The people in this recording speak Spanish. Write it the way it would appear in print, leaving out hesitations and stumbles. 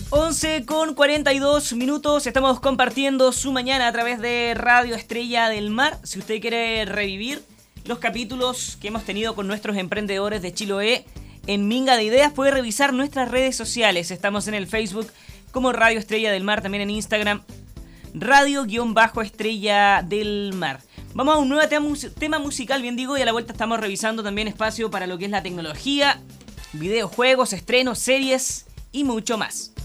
11:42, estamos compartiendo su mañana a través de Radio Estrella del Mar. Si usted quiere revivir los capítulos que hemos tenido con nuestros emprendedores de Chiloé en Minga de Ideas, puede revisar nuestras redes sociales. Estamos en el Facebook como Radio Estrella del Mar, también en Instagram, Radio-Estrella del Mar. Vamos a un nuevo tema musical, bien digo, y a la vuelta estamos revisando también espacio para lo que es la tecnología, videojuegos, estrenos, series y mucho más.